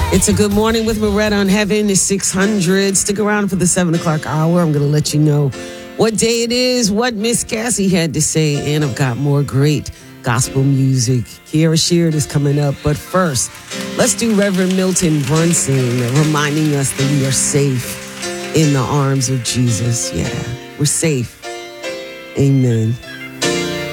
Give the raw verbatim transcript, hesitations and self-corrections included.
It's a good morning with Moretta on Heaven. It's six hundred. Stick around for the seven o'clock hour. I'm going to let you know what day it is, what Miss Cassie had to say, and I've got more great gospel music. Kiara Sheard is coming up. But first, let's do Reverend Milton Brunson reminding us that we are safe in the arms of Jesus. Yeah, we're safe. Amen.